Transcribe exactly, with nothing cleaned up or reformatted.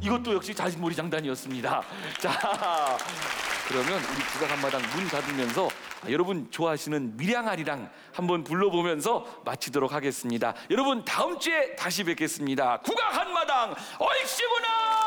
이것도 역시 자진몰이 장단이었습니다. 자, 그러면 우리 국악 한마당 문 닫으면서 여러분 좋아하시는 밀양아리랑 한번 불러보면서 마치도록 하겠습니다. 여러분 다음 주에 다시 뵙겠습니다. 국악 한마당 어익시구나.